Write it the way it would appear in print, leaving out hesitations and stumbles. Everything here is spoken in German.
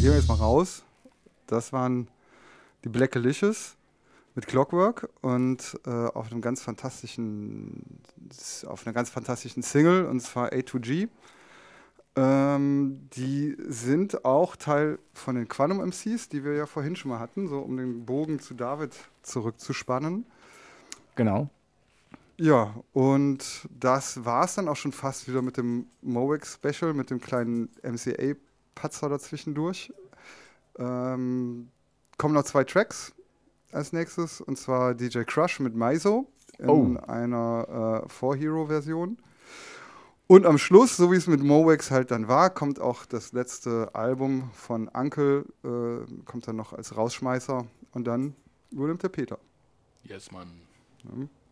gehen wir jetzt mal raus. Das waren die Black Alicious mit Clockwork und auf einer ganz fantastischen Single, und zwar A2G. Die sind auch Teil von den Quantum MCs, die wir ja vorhin schon mal hatten, so um den Bogen zu David zurückzuspannen. Genau. Ja, und das war es dann auch schon fast wieder mit dem Moex-Special, mit dem kleinen MCA-Patzer dazwischendurch. Kommen noch 2 Tracks als nächstes, und zwar DJ Crush mit Maiso in einer 4Hero-Version. Und am Schluss, so wie es mit Moex halt dann war, kommt auch das letzte Album von Uncle, kommt dann noch als Rausschmeißer, und dann übernimmt der Peter. Yes, Mann. Ja.